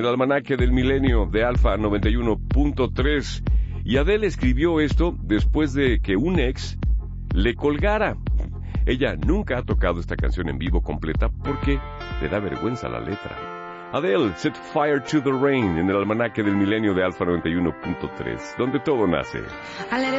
el almanaque del milenio de Alfa 91.3. Y Adele escribió esto después de que un ex le colgara. Ella nunca ha tocado esta canción en vivo completa porque le da vergüenza la letra. Adele, Set Fire to the Rain, en el almanaque del milenio de Alfa 91.3, donde todo nace.